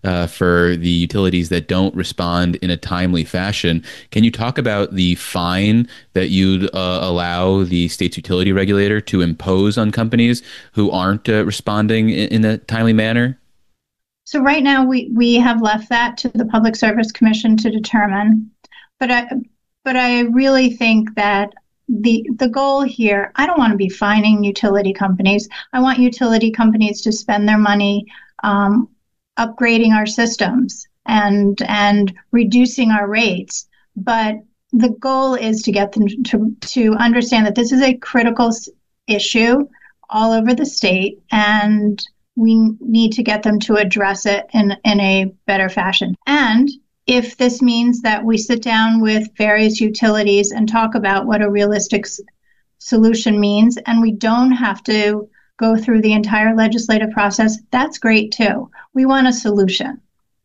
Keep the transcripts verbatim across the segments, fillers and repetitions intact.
uh, for the utilities that don't respond in a timely fashion. Can you talk about the fine that you'd uh, allow the state's utility regulator to impose on companies who aren't uh, responding in, in a timely manner? So right now we, we have left that to the Public Service Commission to determine. But I, but I really think that the the goal here, I don't want to be fining utility companies. I want utility companies to spend their money um, upgrading our systems and and reducing our rates. But the goal is to get them to, to understand that this is a critical issue all over the state, and we need to get them to address it in, in a better fashion. And if this means that we sit down with various utilities and talk about what a realistic s- solution means, and we don't have to go through the entire legislative process, that's great too. We want a solution.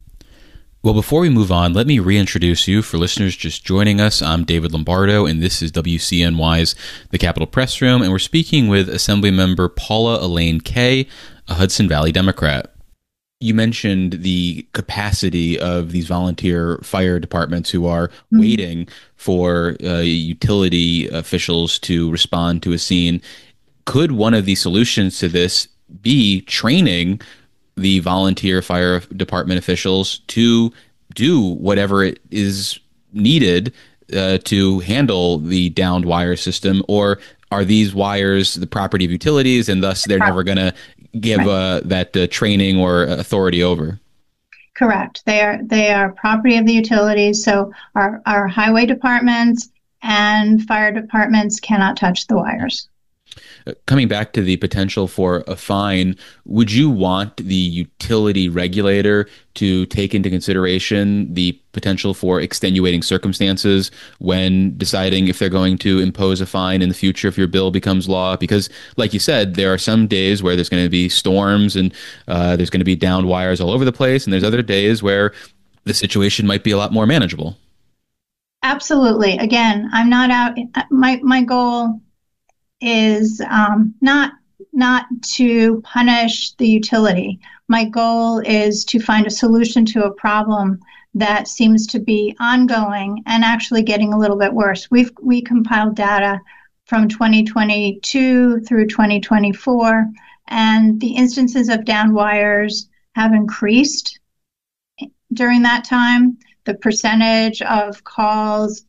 Well, before we move on, let me reintroduce you for listeners just joining us. I'm David Lombardo, and this is W C N Y's The Capitol Press Room, and we're speaking with Assemblymember Paula Elaine Kay, a Hudson Valley Democrat. You mentioned the capacity of these volunteer fire departments who are mm-hmm. waiting for uh, utility officials to respond to a scene. Could one of the solutions to this be training the volunteer fire department officials to do whatever it is needed uh, to handle the downed wire system? Or are these wires the property of utilities and thus they're never going to give right. uh, that uh, training or authority over? Correct. They are they are property of the utilities. So our, our highway departments and fire departments cannot touch the wires. Coming back to the potential for a fine, would you want the utility regulator to take into consideration the potential for extenuating circumstances when deciding if they're going to impose a fine in the future if your bill becomes law? Because, like you said, there are some days where there's going to be storms and uh, there's going to be downed wires all over the place, and there's other days where the situation might be a lot more manageable. Absolutely. Again, I'm not out. My my goal is um, not not to punish the utility. My goal is to find a solution to a problem that seems to be ongoing and actually getting a little bit worse. We've we compiled data from twenty twenty-two through twenty twenty-four, and the instances of downed wires have increased during that time. The percentage of calls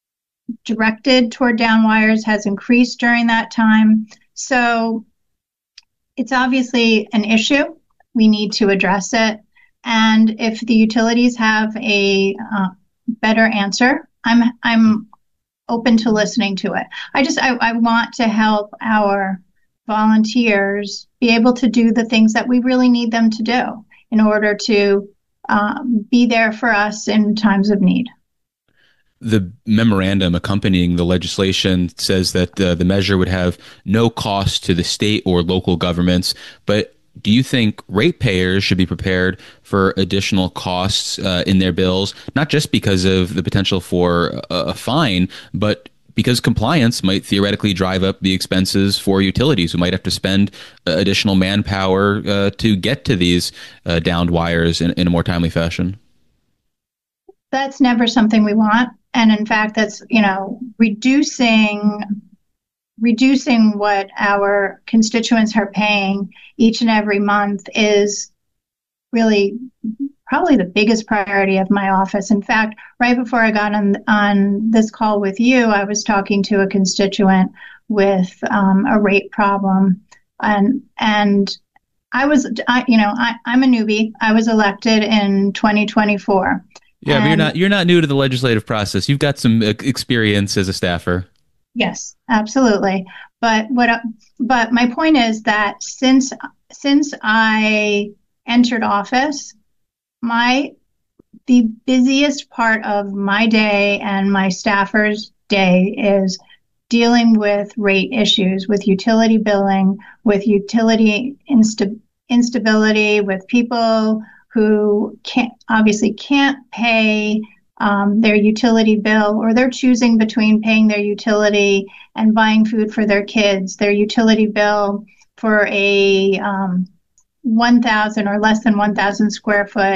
directed toward down wires has increased during that time. So it's obviously an issue. We need to address it. And if the utilities have a uh, better answer, I'm I'm open to listening to it. I just I, I want to help our volunteers be able to do the things that we really need them to do in order to um, be there for us in times of need. The memorandum accompanying the legislation says that uh, the measure would have no cost to the state or local governments. But do you think ratepayers should be prepared for additional costs uh, in their bills, not just because of the potential for a, a fine, but because compliance might theoretically drive up the expenses for utilities who might have to spend uh, additional manpower uh, to get to these uh, downed wires in, in a more timely fashion? That's never something we want. And in fact, that's, you know, reducing reducing what our constituents are paying each and every month is really probably the biggest priority of my office. In fact, right before I got on on this call with you, I was talking to a constituent with um, a rate problem, and and I was, I, you know, I, I'm a newbie. I was elected in twenty twenty-four. Yeah, and but you're not you're not new to the legislative process. You've got some experience as a staffer. Yes, absolutely. But what? But my point is that since since I entered office, my the busiest part of my day and my staffers' day is dealing with rate issues, with utility billing, with utility insta- instability, with people who can't obviously can't pay um, their utility bill, or they're choosing between paying their utility and buying food for their kids. Their utility bill for a um, one thousand or less than one thousand square foot